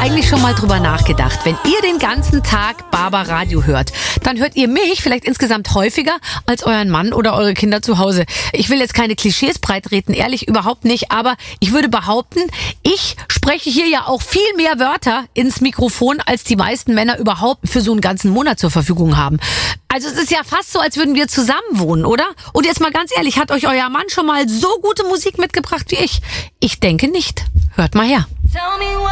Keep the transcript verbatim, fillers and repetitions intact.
eigentlich schon mal drüber nachgedacht, wenn ihr den ganzen Tag Barber Radio hört, dann hört ihr mich vielleicht insgesamt häufiger als euren Mann oder eure Kinder zu Hause. Ich will jetzt keine Klischees breitreten, ehrlich überhaupt nicht, aber ich würde behaupten, ich spreche hier ja auch viel mehr Wörter ins Mikrofon, als die meisten Männer überhaupt für so einen ganzen Monat zur Verfügung haben. Also es ist ja fast so, als würden wir zusammen wohnen, oder? Und jetzt mal ganz ehrlich, hat euch euer Mann schon mal so gute Musik mitgebracht wie ich? Ich denke nicht. Hört mal her.